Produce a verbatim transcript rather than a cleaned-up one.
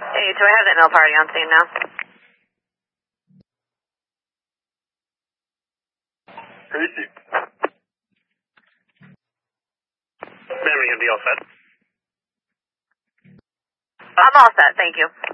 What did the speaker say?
Hey, do I have that mail party on scene now? Tracy. Ma'am, are you going to be all set? I'm all set, thank you.